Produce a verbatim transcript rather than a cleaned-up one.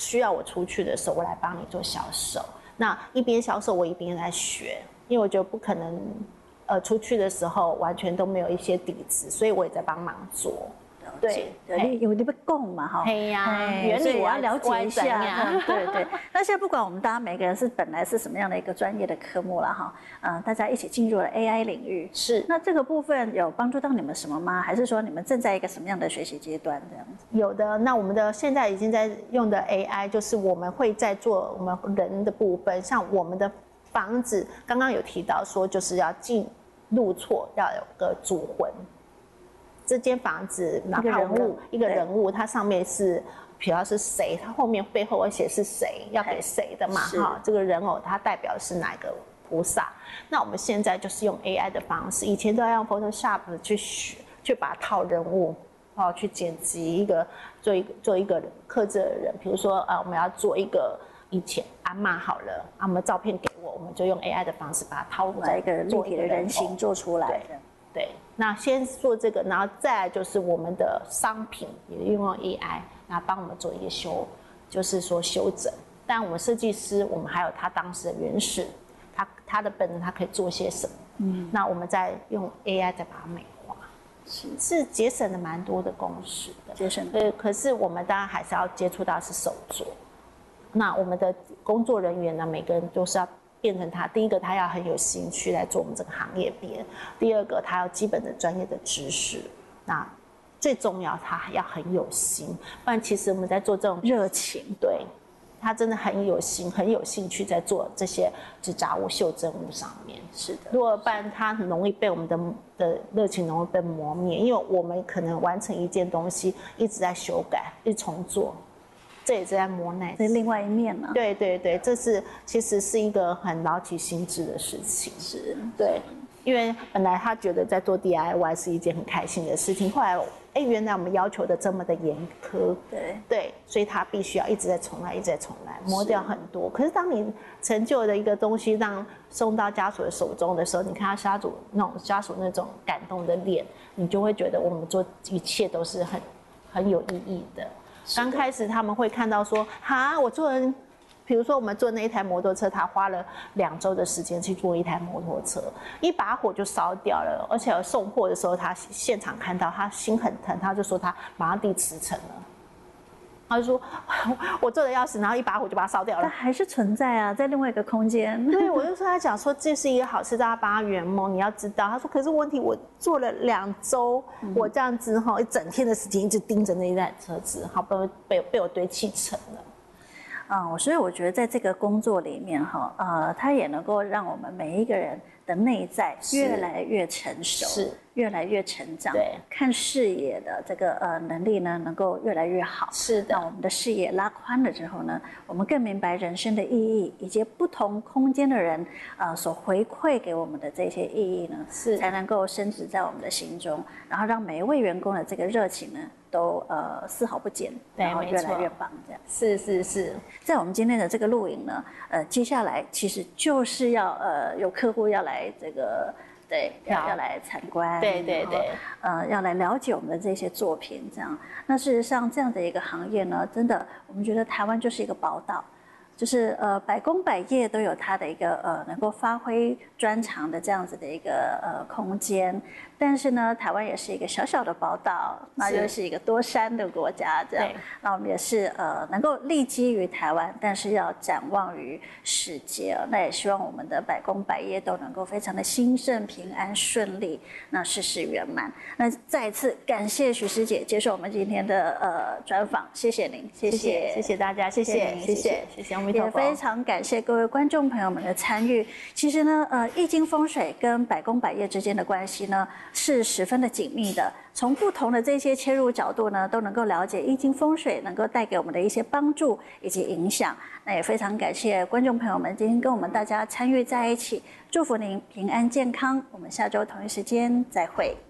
需要我出去的时候，我来帮你做销售。那一边销售，我一边在学，因为我觉得不可能，呃，出去的时候完全都没有一些底子，所以我也在帮忙做。对， 对，有你不供嘛哈， 对呀，原理我要了解一下，对对。那现在不管我们大家每个人是本来是什么样的一个专业的科目了哈，嗯，大家一起进入了 A I 领域， 是。 那这个部分有帮助到你们什么吗？还是说你们正在一个什么样的学习阶段这样子？ 有的，那我们的现在已经在用的 A I， 就是我们会在做我们人的部分，像我们的房子，刚刚有提到说就是要进入错，要有个主魂。这间房子， 一个人物， 一个人物，它上面是，比如是谁，它后面背后会写是谁，要给谁的嘛，哈，这个人偶它代表的是哪个菩萨？那我们现在就是用 A I 的方式，以前都要用 Photoshop 去学，去把它套人物，哦，去剪辑一个，做一个做一个刻制的人，比如说啊，我们要做一个以前阿嬷好了，啊，我们照片给我，我们就用 A I 的方式把它套在一个立体的人形做出来的。 对，那先做这个，然后再来就是我们的商品也运用 A I， 然后帮我们做一个修，就是说修整。但我们设计师，我们还有他当时的原始，他他的本人他可以做些什么？嗯，那我们再用 A I 再把它美化，是是节省了蛮多的工时的， 节省。 呃，可是我们当然还是要接触到是手作。那我们的工作人员呢，每个人都是要。变成他，第一个他要很有兴趣来做我们这个行业边，第二个他要基本的专业的知识，那最重要他还要很有心，不然其实我们在做这种热情， 对他真的很有心，很有兴趣在做这些纸扎物、袖珍物上面。 是的， 如果不然他很容易被我们的的热情容易被磨灭，因为我们可能完成一件东西一直在修改，一直重做。这也是在磨难， 这是另外一面嘛。 对对对，这是其实是一个很劳其心智的事情。 是， 对，因为本来他觉得在做 D I Y 是一件很开心的事情，后来哎，原来我们要求的这么的严苛， 对对，所以他必须要一直在重来，一直在重来，磨掉很多。可是当你成就的一个东西让送到家属的手中的时候，你看他家属那种家属那种感动的脸，你就会觉得我们做一切都是很很有意义的。刚开始他们会看到说，哈，我做人，比如说我们做那一台摩托车，他花了两周的时间去做一台摩托车，一把火就烧掉了，而且送货的时候，他现场看到，他心很疼，他就说他马上递辞呈了。他就说：“我做的要死，然后一把火就把它烧掉了。” 但还是存在啊，在另外一个空间。 对，我就说他讲说这是一个好事，大家帮他圆梦。你要知道，他说可是问题我做了两周，嗯、我这样子哈，一整天的时间一直盯着那一台车子，好不容易被被我堆砌成了。 嗯，所以我觉得在这个工作里面哈，呃，它也能够让我们每一个人的内在越来越成熟， 是越来越成长， 对， 看视野的这个呃能力呢，能够越来越好。 是的， 那我们的视野拉宽了之后呢，我们更明白人生的意义，以及不同空间的人呃所回馈给我们的这些意义呢， 是才能够深植在我们的心中，然后让每一位员工的这个热情呢，都呃丝毫不减，然后越来越棒，这样。 是是是， 在我们今天的这个录影呢，呃，接下来其实就是要呃有客户要来这个。对，要要来参观， 对对对， 呃，要来了解我们的这些作品，这样。那事实上，这样的一个行业呢，真的，我们觉得台湾就是一个宝岛，就是呃百工百业都有它的一个呃能够发挥专长的这样子的一个呃空间。但是呢，台湾也是一个小小的宝岛，那又是一个多山的国家，这样。那我们也是呃能够立基于台湾，但是要展望于世界。那也希望我们的百工百业都能够非常的兴盛、平安、顺利，那事事圆满。那再一次感谢许师姐接受我们今天的呃专访，谢谢您，谢谢， 谢谢大家，谢谢，谢谢，谢谢， 也非常感谢各位观众朋友们的参与。其实呢，呃，易经风水跟百工百业之间的关系呢，是十分的紧密的。从不同的这些切入角度呢，都能够了解易经风水能够带给我们的一些帮助以及影响。那也非常感谢观众朋友们今天跟我们大家参与在一起，祝福您平安健康。我们下周同一时间再会。